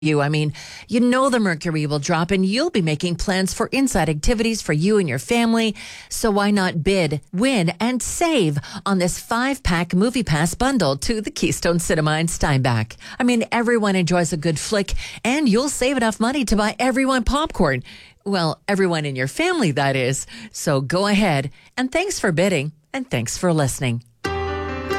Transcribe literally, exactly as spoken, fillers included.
you. I mean, you know the mercury will drop and you'll be making plans for inside activities for you and your family. So why not bid, win, and save on this five-pack Movie Pass bundle to the Keystone Cinema in Steinbach? I mean, everyone enjoys a good flick and you'll save enough money to buy everyone popcorn. Well, everyone in your family, that is. So go ahead and thanks for bidding and thanks for listening.